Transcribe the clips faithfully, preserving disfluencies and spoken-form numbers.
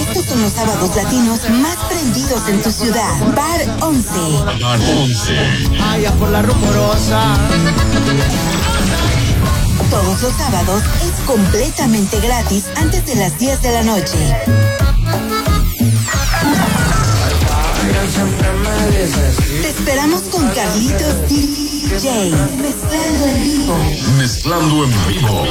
Estos son los sábados latinos más prendidos en tu ciudad. Bar once. Bar once. Allá por la rumorosa. Todos los sábados es completamente gratis antes de las diez de la noche. Te esperamos con Carlitos D J. Mezclando en vivo. Mezclando en vivo.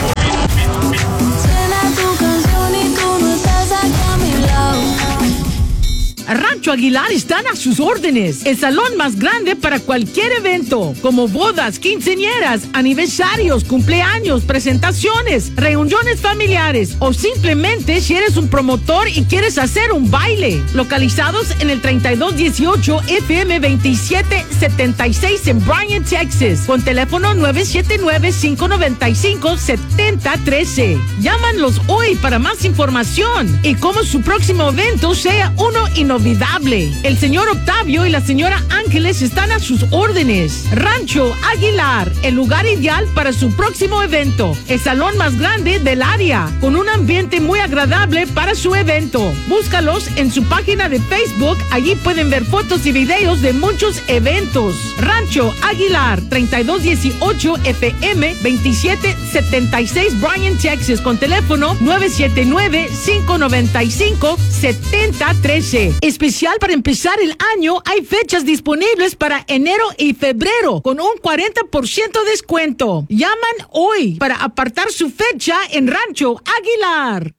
Rancho Aguilar están a sus órdenes. El salón más grande para cualquier evento, como bodas, quinceañeras, aniversarios, cumpleaños, presentaciones, reuniones familiares o simplemente si eres un promotor y quieres hacer un baile. Localizados en el treinta y dos dieciocho F M veintisiete setenta y seis en Bryan, Texas, con teléfono nueve siete nueve, cinco nueve cinco, siete cero uno tres. Llámanlos hoy para más información y cómo su próximo evento sea uno inolvidable. El señor Octavio y la señora Ángeles están a sus órdenes. Rancho Aguilar, el lugar ideal para su próximo evento. El salón más grande del área, con un ambiente muy agradable para su evento. Búscalos en su página de Facebook. Allí pueden ver fotos y videos de muchos eventos. Rancho Aguilar, treinta y dos dieciocho F M veintisiete setenta y seis Bryan, Texas, con teléfono nueve siete nueve, cinco nueve cinco, siete cero uno tres. Especial para empezar el año, hay fechas disponibles para enero y febrero con un cuarenta por ciento de descuento. Llaman hoy para apartar su fecha en Rancho Aguilar.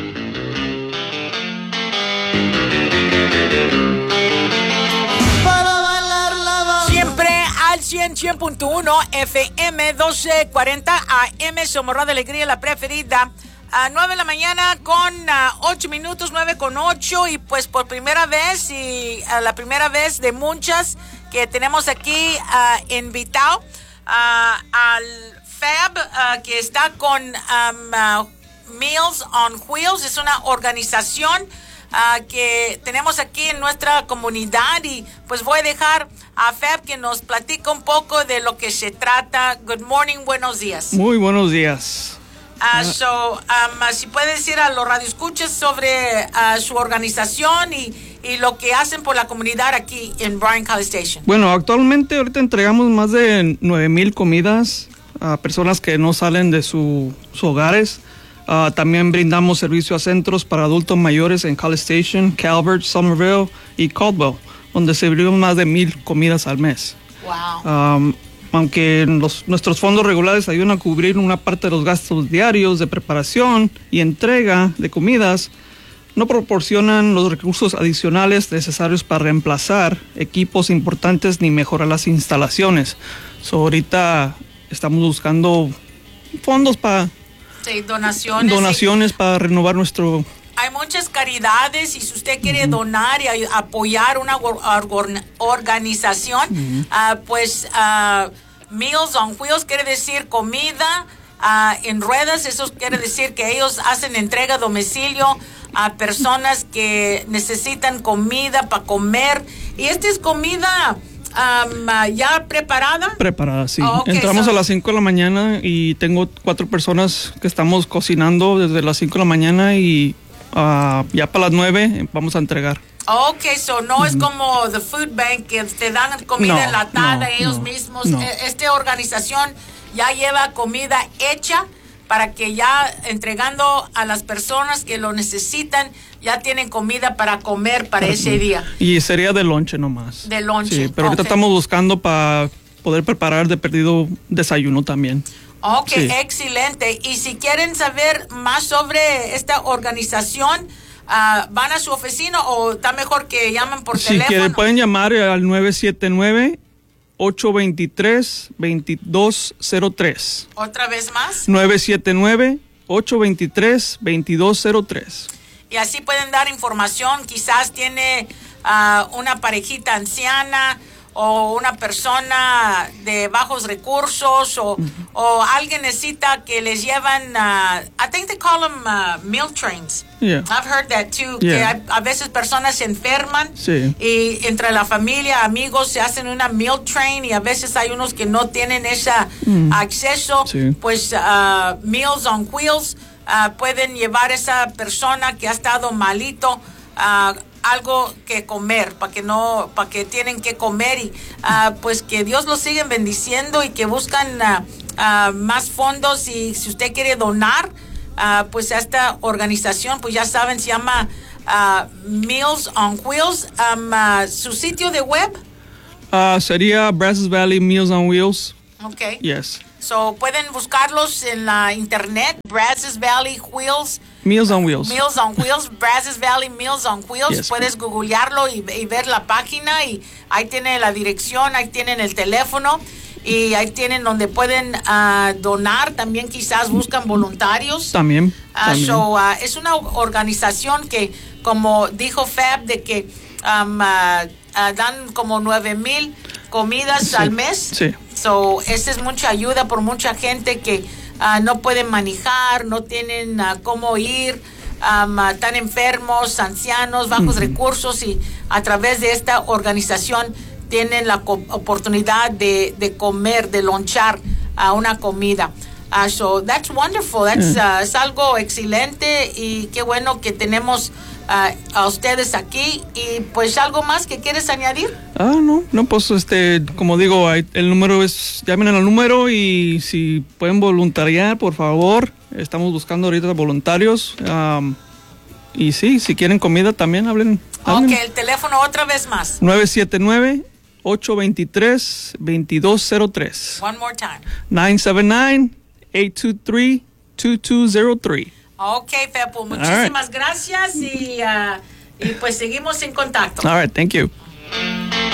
Siempre al cien, cien punto uno F M doce cuarenta A M, Somos Radio Alegría, la preferida. A nueve de la mañana con uh, ocho minutos, nueve con ocho, y pues por primera vez y uh, la primera vez de muchas que tenemos aquí uh, invitado uh, al Fab uh, que está con um, uh, Meals on Wheels. Es una organización uh, que tenemos aquí en nuestra comunidad y pues voy a dejar a Fab que nos platique un poco de lo que se trata. Good morning, buenos días. Muy buenos días. Uh, so, um, si puede decir a los radioescuchas sobre uh, su organización y, y lo que hacen por la comunidad aquí en Bryan College Station. Bueno, actualmente ahorita entregamos más de nueve mil comidas a personas que no salen de su, sus hogares. Uh, también brindamos servicio a centros para adultos mayores en College Station, Calvert, Somerville y Caldwell, donde servimos más de mil comidas al mes. Wow. Um, aunque los, nuestros fondos regulares ayudan a cubrir una parte de los gastos diarios de preparación y entrega de comidas, no proporcionan los recursos adicionales necesarios para reemplazar equipos importantes ni mejorar las instalaciones. So, ahorita estamos buscando fondos para sí, donaciones, donaciones sí. para renovar nuestro... Hay muchas caridades y si usted quiere uh-huh. donar y apoyar una or- organización, uh-huh. uh, pues uh, Meals on Wheels quiere decir comida uh, en ruedas. Eso quiere decir que ellos hacen entrega a domicilio a personas que necesitan comida para comer. Y esta es comida um, uh, ya preparada. Preparada, sí. Oh, okay, Entramos so, a las cinco de la mañana y tengo cuatro personas que estamos cocinando desde las cinco de la mañana y Uh, ya para las nueve vamos a entregar. Ok, so no uh-huh. es como The Food Bank que te dan comida no, enlatada no, ellos no, mismos. No. Esta organización ya lleva comida hecha para que ya entregando a las personas que lo necesitan, ya tienen comida para comer para ese día. Y sería de lonche nomás. De lonche. Sí, pero ahorita okay. estamos buscando para poder preparar de perdido desayuno también. Ok, sí. Excelente. Y si quieren saber más sobre esta organización, uh, ¿van a su oficina o está mejor que llamen por si teléfono? Si quieren, pueden llamar al nueve siete nueve, ocho dos tres, dos dos cero tres. ¿Otra vez más? nueve siete nueve, ocho dos tres, dos dos cero tres. Y así pueden dar información. Quizás tiene uh, una parejita anciana o una persona de bajos recursos o, uh-huh. o alguien necesita que les llevan, uh, I think they call them uh, meal trains. Yeah. I've heard that too, Yeah. que hay, a veces personas se enferman sí. y entre la familia, amigos se hacen una meal train y a veces hay unos que no tienen ese mm. acceso, sí. pues uh, Meals on Wheels uh, pueden llevar a esa persona que ha estado malito uh, algo que comer, para que no, para que tienen que comer y uh, pues que Dios los siga bendiciendo y que buscan uh, uh, más fondos. Y si usted quiere donar uh, pues a esta organización, pues ya saben, se llama uh, Meals on Wheels. Um, uh, su sitio de web uh, sería Brazos Valley Meals on Wheels. Okay. Yes. So pueden buscarlos en la internet, Brazos Valley Wheels. Meals on Wheels. Meals on Wheels, Brazos Valley Meals on Wheels. Yes. Puedes googlearlo y, y ver la página, y ahí tiene la dirección, ahí tienen el teléfono, y ahí tienen donde pueden uh, donar. También quizás buscan voluntarios. También. Uh, también. So, uh, es una organización que, como dijo Fab, de que um, uh, uh, dan como nueve mil comidas Sí. al mes. Sí. So, esa es mucha ayuda por mucha gente que uh, no pueden manejar, no tienen uh, cómo ir, um, uh, están enfermos, ancianos, bajos Ujú. recursos, y a través de esta organización tienen la co- oportunidad de, de comer, de lonchar a uh, una comida. Uh, so that's wonderful. That's, uh, es algo excelente, y qué bueno que tenemos uh, a ustedes aquí. Y pues, ¿algo más que quieres añadir? Ah, no, no, pues este, como digo, hay- el número es, llamen al número, y si pueden voluntariar, por favor, estamos buscando ahorita voluntarios. Um, y sí, si quieren comida también, hablen. hablen. Ok, el teléfono otra vez más. nueve siete nueve, ocho dos tres, dos dos cero tres. One more time. nueve siete nueve, ocho dos tres, dos dos cero tres. Ok, Fepo, muchísimas gracias, y, uh, y pues seguimos en contacto. All right, thank you.